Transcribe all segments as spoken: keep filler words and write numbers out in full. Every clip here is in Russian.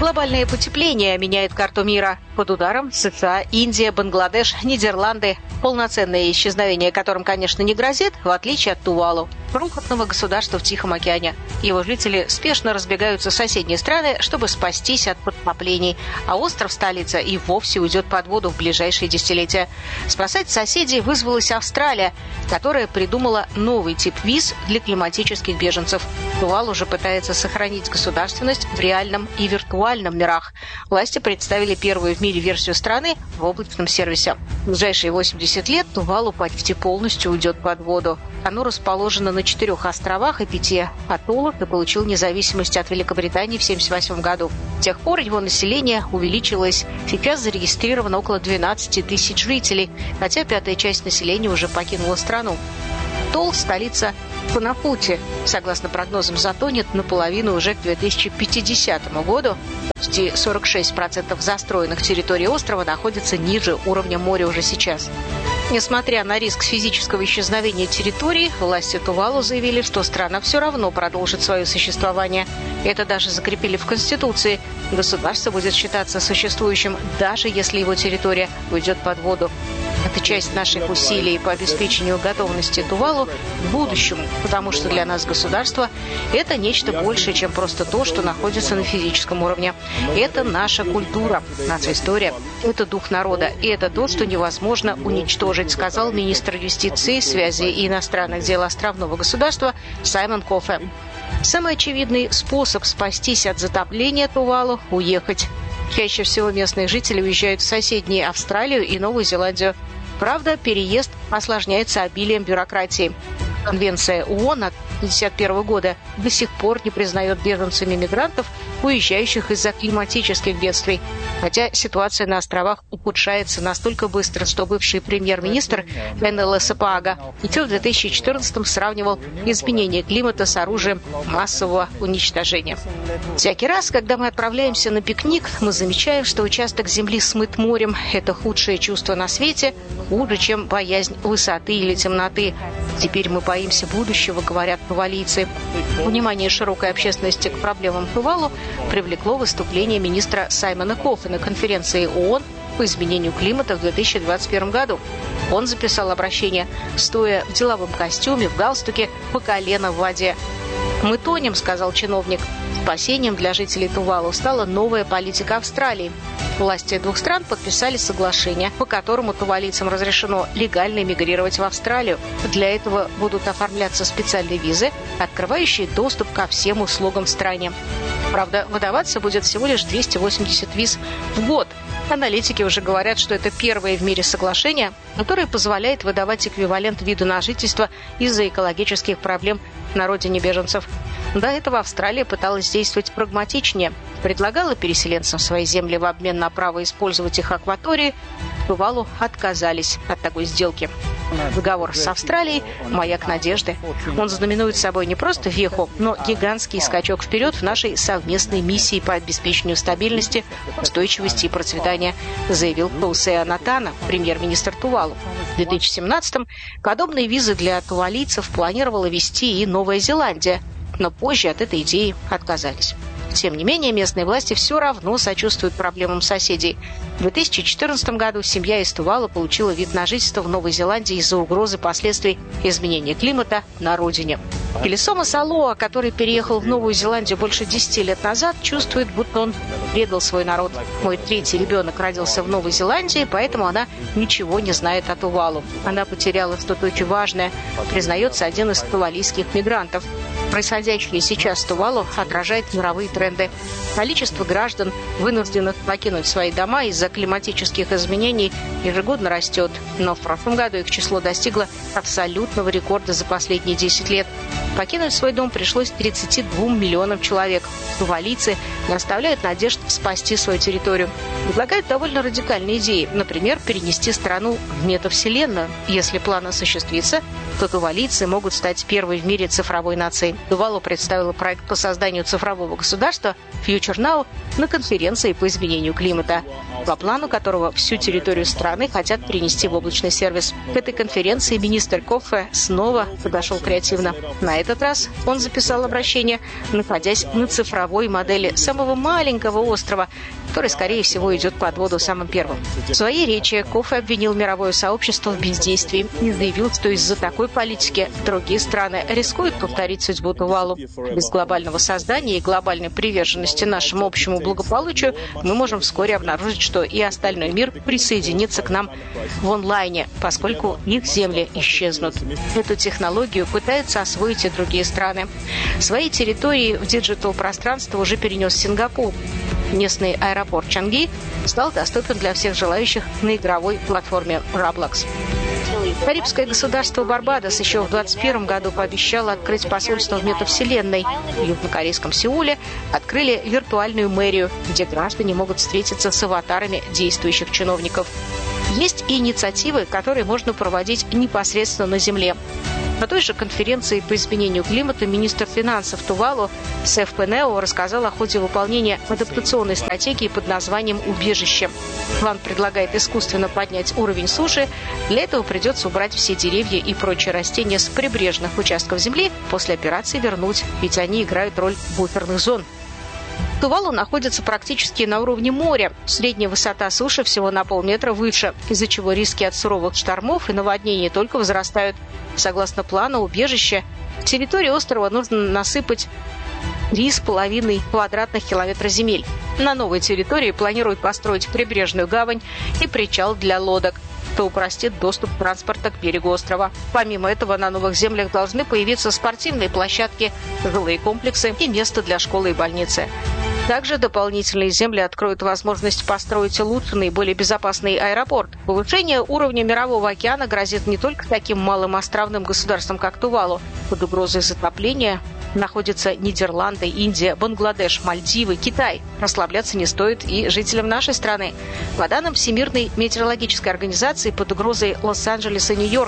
Глобальное потепление меняет карту мира. Под ударом США, Индия, Бангладеш, Нидерланды, полноценное исчезновение которым, конечно, не грозит, в отличие от Тувалу, крохотного государства в Тихом океане. Его жители спешно разбегаются в соседние страны, чтобы спастись от подтоплений, а остров-столица и вовсе уйдет под воду в ближайшие десятилетия. Спасать соседей вызвалась Австралия, которая придумала новый тип виз для климатических беженцев. Тувалу уже пытается сохранить государственность в реальном и виртуальном мирах. Власти представили первую в мире версию страны в облачном сервисе. В ближайшие восемьдесят лет Тувалу почти полностью уйдет под воду. Оно расположено на четырех островах и пяти атоллах и получил независимость от Великобритании в тысяча девятьсот семьдесят восьмом году. С тех пор его население увеличилось. Сейчас зарегистрировано около двенадцать тысяч жителей, хотя пятая часть населения уже покинула страну. Атолл, столица Фунапути, согласно прогнозам, затонет наполовину уже к две тысячи пятидесятому году. Почти сорок шесть процентов застроенных территорий острова находятся ниже уровня моря уже сейчас. Несмотря на риск физического исчезновения территории, власти Тувалу заявили, что страна все равно продолжит свое существование. Это даже закрепили в Конституции. Государство будет считаться существующим, даже если его территория уйдет под воду. Это часть наших усилий по обеспечению готовности Тувалу к будущему, потому что для нас государство – это нечто большее, чем просто то, что находится на физическом уровне. Это наша культура, наша история, это дух народа, и это то, что невозможно уничтожить, сказал министр юстиции, связи и иностранных дел островного государства Саймон Кофе. Самый очевидный способ спастись от затопления Тувалу – уехать. Чаще всего местные жители уезжают в соседние Австралию и Новую Зеландию. Правда, переезд осложняется обилием бюрократии. Конвенция ООН от тысяча девятьсот пятьдесят первого года до сих пор не признает беженцами мигрантов, уезжающих из-за климатических бедствий. Хотя ситуация на островах ухудшается настолько быстро, что бывший премьер-министр Эннела Сапаага еще в две тысячи четырнадцатом сравнивал изменение климата с оружием массового уничтожения. Всякий раз, когда мы отправляемся на пикник, мы замечаем, что участок земли смыт морем. Это худшее чувство на свете, хуже, чем боязнь высоты или темноты. Теперь мы боимся будущего, говорят тувалийцы. Внимание широкой общественности к проблемам Тувалу привлекло выступление министра Саймона Кофе на конференции ООН по изменению климата в две тысячи двадцать первом году. Он записал обращение, стоя в деловом костюме, в галстуке, по колено в воде. «Мы тонем», — сказал чиновник. Спасением для жителей Тувалу стала новая политика Австралии. Власти двух стран подписали соглашение, по которому тувалийцам разрешено легально эмигрировать в Австралию. Для этого будут оформляться специальные визы, открывающие доступ ко всем услугам в стране. Правда, выдаваться будет всего лишь двести восемьдесят виз в год. Аналитики уже говорят, что это первое в мире соглашение, которое позволяет выдавать эквивалент виду на жительство из-за экологических проблем на родине беженцев. До этого Австралия пыталась действовать прагматичнее, предлагала переселенцам свои земли в обмен на право использовать их акватории. Тувалу отказались от такой сделки. Договор с Австралией – маяк надежды. Он знаменует собой не просто веху, но гигантский скачок вперед в нашей совместной миссии по обеспечению стабильности, устойчивости и процветания, заявил Хоусеа Натана, премьер-министр Тувалу. В две тысячи семнадцатом подобные визы для тувалийцев планировала ввести и Новая Зеландия, но позже от этой идеи отказались. Тем не менее, местные власти все равно сочувствуют проблемам соседей. В две тысячи четырнадцатом году семья из Тувалу получила вид на жительство в Новой Зеландии из-за угрозы последствий изменения климата на родине. Келесома Салоа, который переехал в Новую Зеландию больше десяти лет назад, чувствует, будто он предал свой народ. «Мой третий ребенок родился в Новой Зеландии, поэтому она ничего не знает о Тувалу. Она потеряла что-то очень важное», признается один из тувалийских мигрантов. Происходящее сейчас в Тувалу отражает мировые тренды. Количество граждан, вынужденных покинуть свои дома из-за климатических изменений, ежегодно растет. Но в прошлом году их число достигло абсолютного рекорда за последние десять лет. Покинуть свой дом пришлось тридцати двум миллионам человек. Тувалийцы не оставляют надежд спасти свою территорию. Предлагают довольно радикальные идеи. Например, перенести страну в метавселенную. Если план осуществится, то тувалийцы могут стать первой в мире цифровой нацией. Тувалу представила проект по созданию цифрового государства Future Now на конференции по изменению климата, по плану которого всю территорию страны хотят перенести в облачный сервис. К этой конференции министр Кофе снова подошел креативно. На этот раз он записал обращение, находясь на цифровой модели самостоятельности самого маленького острова, который, скорее всего, идет под воду самым первым. В своей речи Кофи обвинил мировое сообщество в бездействии и заявил, что из-за такой политики другие страны рискуют повторить судьбу Тувалу. Без глобального создания и глобальной приверженности нашему общему благополучию мы можем вскоре обнаружить, что и остальной мир присоединится к нам в онлайне, поскольку их земли исчезнут. Эту технологию пытаются освоить и другие страны. Свои территории в диджитал-пространство уже перенес Сингапур. Местный аэропорт Чанги стал доступен для всех желающих на игровой платформе Roblox. Карибское государство Барбадос еще в двадцать первом году пообещало открыть посольство в метавселенной. В южнокорейском Сеуле открыли виртуальную мэрию, где граждане могут встретиться с аватарами действующих чиновников. Есть и инициативы, которые можно проводить непосредственно на Земле. На той же конференции по изменению климата министр финансов Тувалу Сеф Пенео рассказал о ходе выполнения адаптационной стратегии под названием «Убежище». План предлагает искусственно поднять уровень суши. Для этого придется убрать все деревья и прочие растения с прибрежных участков земли, после операции вернуть, ведь они играют роль буферных зон. Тувалу находится практически на уровне моря. Средняя высота суши всего на полметра выше, из-за чего риски от суровых штормов и наводнений только возрастают. Согласно плану убежища, в территории острова нужно насыпать три с половиной квадратных километра земель. На новой территории планируют построить прибрежную гавань и причал для лодок, что упростит доступ транспорта к берегу острова. Помимо этого, на новых землях должны появиться спортивные площадки, жилые комплексы и место для школы и больницы. Также дополнительные земли откроют возможность построить улучшенный и более безопасный аэропорт. Повышение уровня Мирового океана грозит не только таким малым островным государствам, как Тувалу. Под угрозой затопления находятся Нидерланды, Индия, Бангладеш, Мальдивы, Китай. Расслабляться не стоит и жителям нашей страны. По данным Всемирной метеорологической организации, под угрозой Лос-Анджелес и Нью-Йорк.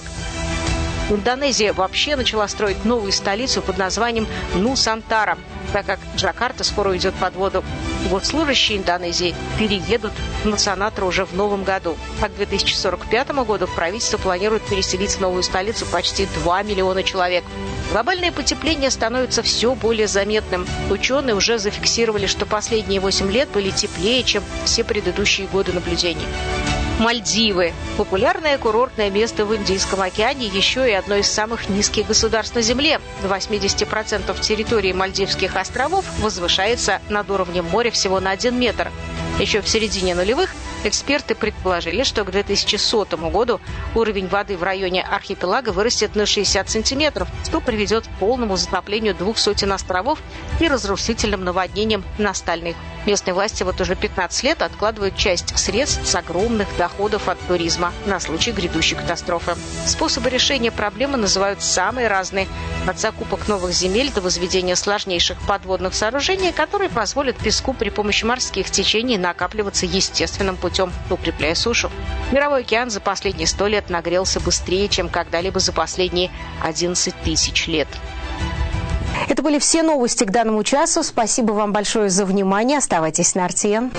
Индонезия вообще начала строить новую столицу под названием Нусантара, так как Джакарта скоро уйдет под воду. Госслужащие Индонезии переедут в Нусантру уже в новом году. А к две тысячи сорок пятому году правительство планирует переселить в новую столицу почти два миллиона человек. Глобальное потепление становится все более заметным. Ученые уже зафиксировали, что последние восемь лет были теплее, чем все предыдущие годы наблюдений. Мальдивы – популярное курортное место в Индийском океане, еще и одно из самых низких государств на Земле. восемьдесят процентов территории Мальдивских островов возвышается над уровнем моря всего на один метр. Еще в середине нулевых эксперты предположили, что к две тысячи сотому году уровень воды в районе архипелага вырастет на шестьдесят сантиметров, что приведет к полному затоплению двух сотен островов и разрушительным наводнениям на остальных. Местные власти вот уже пятнадцать лет откладывают часть средств с огромных доходов от туризма на случай грядущей катастрофы. Способы решения проблемы называют самые разные. От закупок новых земель до возведения сложнейших подводных сооружений, которые позволят песку при помощи морских течений накапливаться естественным путем, укрепляя сушу. Мировой океан за последние сто лет нагрелся быстрее, чем когда-либо за последние одиннадцать тысяч лет. Это были все новости к данному часу. Спасибо вам большое за внимание. Оставайтесь на эр ти эн.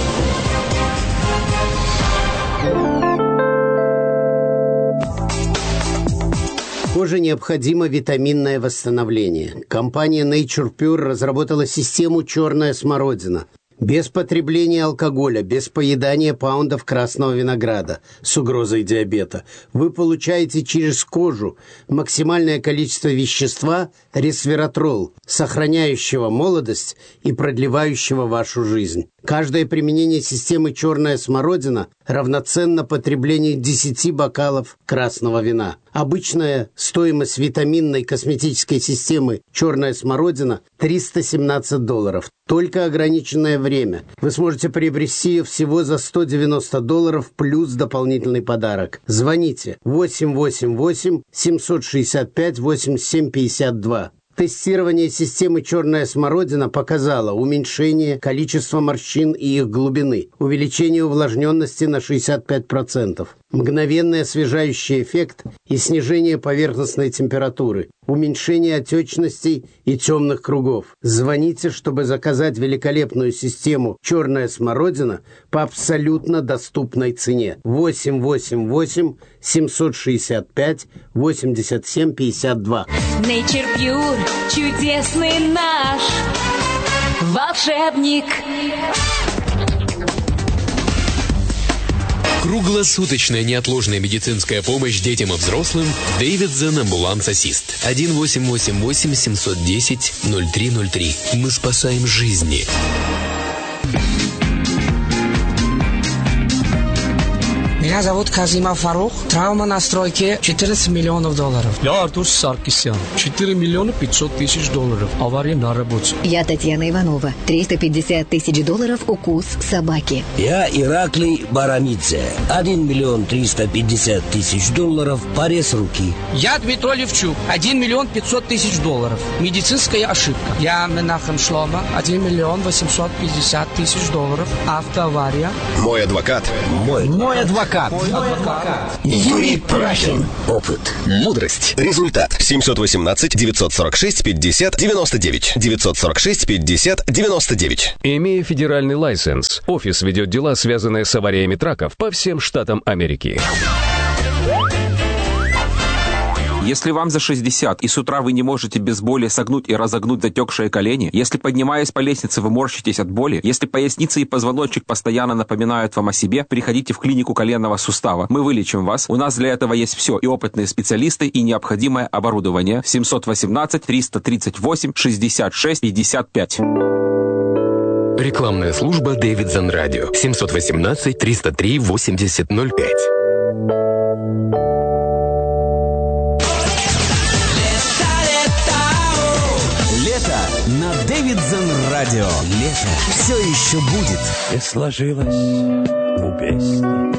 Коже необходимо витаминное восстановление. Компания Nature Pure разработала систему «Черная смородина». Без потребления алкоголя, без поедания паундов красного винограда с угрозой диабета вы получаете через кожу максимальное количество вещества ресвератрол, сохраняющего молодость и продлевающего вашу жизнь. Каждое применение системы «Черная смородина» равноценно потреблению десяти бокалов красного вина. Обычная стоимость витаминной косметической системы «Черная смородина» – триста семнадцать долларов. Только ограниченное время. Вы сможете приобрести ее всего за сто девяносто долларов плюс дополнительный подарок. Звоните восемь восемь восемь семь шесть пять восемь семь пять два. Тестирование системы «Черная смородина» показало уменьшение количества морщин и их глубины, увеличение увлажненности на шестьдесят пять процентов, мгновенный освежающий эффект и снижение поверхностной температуры, уменьшение отечностей и темных кругов. Звоните, чтобы заказать великолепную систему «Черная смородина» по абсолютно доступной цене. восемь восемь восемь семь шесть пять восемь семь пять два. Nature Pure, чудесный наш. волшебник. Круглосуточная неотложная медицинская помощь детям и взрослым. Дэвидсон Амбуланс Ассист. один восемь восемь восемь семь один ноль ноль три ноль три. Мы спасаем жизни. Меня зовут Казимов Фарух. Травма на стройке четырнадцать миллионов долларов. Я Артур Саркисян. четыре миллиона пятьсот тысяч долларов. Авария на работе. Я Татьяна Иванова. триста пятьдесят тысяч долларов укус собаки. Я Ираклий Барамидзе. один миллион триста пятьдесят тысяч долларов. Порез руки. Я Дмитрий Левчук. один миллион пятьсот тысяч долларов. Медицинская ошибка. Я Менахем Шлома. один миллион восемьсот пятьдесят тысяч долларов. Автоавария. Мой адвокат. Мой. Мой адвокат. Мой адвокат. Юрий Прахин. Опыт. Мудрость. Результат. семьсот восемнадцать девятьсот сорок шесть пятьдесят девяносто девять. девятьсот сорок шесть пятьдесят девяносто девять. Имея федеральный лайсенс, офис ведет дела, связанные с авариями траков по всем штатам Америки. Если вам за шестьдесят, и с утра вы не можете без боли согнуть и разогнуть затекшие колени, если, поднимаясь по лестнице, вы морщитесь от боли, если поясница и позвоночник постоянно напоминают вам о себе, приходите в клинику коленного сустава. Мы вылечим вас. У нас для этого есть все. И опытные специалисты, и необходимое оборудование. семьсот восемнадцать триста тридцать восемь шестьдесят шесть пятьдесят пять. Рекламная служба Дэвидсон Радио. семьсот восемнадцать триста три восемьдесят ноль пять. На Дэвидсон Радио. Лето все еще будет. И сложилось в песне.